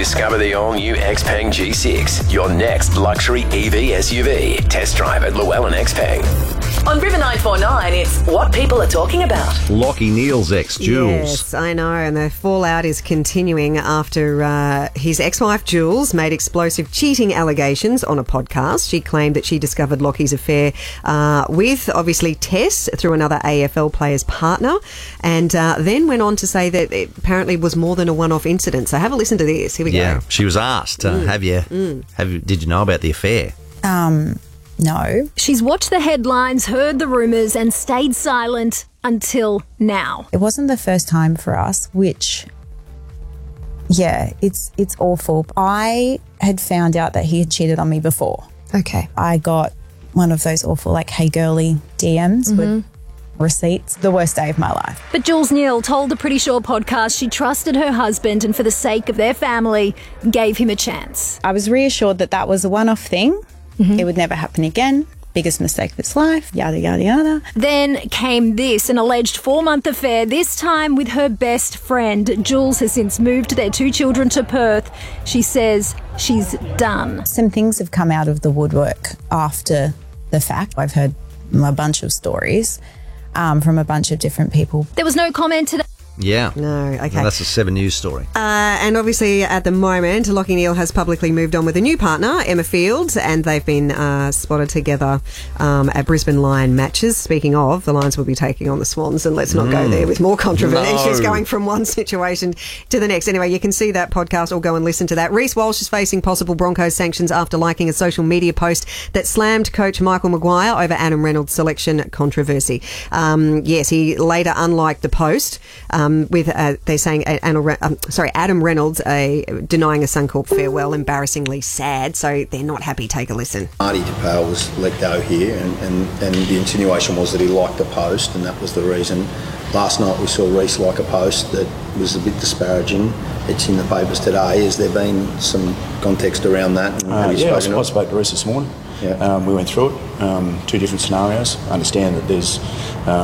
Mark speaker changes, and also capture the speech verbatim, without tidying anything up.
Speaker 1: Discover the all-new Xpeng G six, your next luxury E V S U V. Test drive at Llewellyn Xpeng.
Speaker 2: On River nine four nine, it's what people are talking about.
Speaker 3: Lachie Neale's ex, Jules.
Speaker 4: Yes, I know, and the fallout is continuing after uh, his ex-wife, Jules, made explosive cheating allegations on a podcast. She claimed that she discovered Lachie's affair uh, with, obviously, Tess through another A F L player's partner, and uh, then went on to say that it apparently was more than a one-off incident. So have a listen to this. Here we
Speaker 3: Yeah,
Speaker 4: go.
Speaker 3: she was asked, uh,
Speaker 4: Mm.
Speaker 3: have you,
Speaker 4: Mm.
Speaker 3: have you, did you know about the affair?
Speaker 5: Um, no.
Speaker 6: She's watched the headlines, heard the rumours and stayed silent until now.
Speaker 5: It wasn't the first time for us, which, yeah, it's it's awful. I had found out that he had cheated on me before.
Speaker 7: Okay.
Speaker 5: I got one of those awful, like, hey girly D Ms
Speaker 6: Mm-hmm.
Speaker 5: with receipts. The worst day of my life.
Speaker 6: But Jules Neale told the Pretty Sure podcast she trusted her husband and for the sake of their family, gave him a chance.
Speaker 5: I was reassured that that was a one-off thing.
Speaker 6: Mm-hmm.
Speaker 5: It would never happen again. Biggest mistake of his life, yada, yada, yada.
Speaker 6: Then came this, an alleged four-month affair, this time with her best friend. Jules has since moved their two children to Perth. She says she's done.
Speaker 5: Some things have come out of the woodwork after the fact. I've heard a bunch of stories um, from a bunch of different people.
Speaker 6: There was no comment today.
Speaker 3: Yeah.
Speaker 4: No, okay.
Speaker 3: Well, that's a Seven News story.
Speaker 4: Uh, and obviously, at the moment, Lachie Neale has publicly moved on with a new partner, Emma Fields, and they've been uh, spotted together um, at Brisbane Lion matches. Speaking of, the Lions will be taking on the Swans, and let's not
Speaker 3: Mm.
Speaker 4: go there with more controversy.
Speaker 3: No.
Speaker 4: It's going from one situation to the next. Anyway, you can see that podcast or go and listen to that. Reece Walsh is facing possible Broncos sanctions after liking a social media post that slammed coach Michael Maguire over Adam Reynolds' selection controversy. Um, yes, he later unliked the post. Um, with uh, they're saying uh, Anna, um, sorry Adam Reynolds uh, denying a Suncorp farewell, embarrassingly sad. So they're not happy. Take a listen.
Speaker 8: Marty Tapau was let go here, and, and, and the insinuation was that he liked a post, and that was the reason. Last night we saw Reece like a post that was a bit disparaging. It's in the papers today. Has there been some context around that? And
Speaker 9: Uh,
Speaker 8: have you
Speaker 9: yeah, I,
Speaker 8: spoken
Speaker 9: I
Speaker 8: to it?
Speaker 9: spoke to Reece this morning.
Speaker 8: Yeah.
Speaker 9: Um, we went through it, um, two different scenarios. I understand that there's um,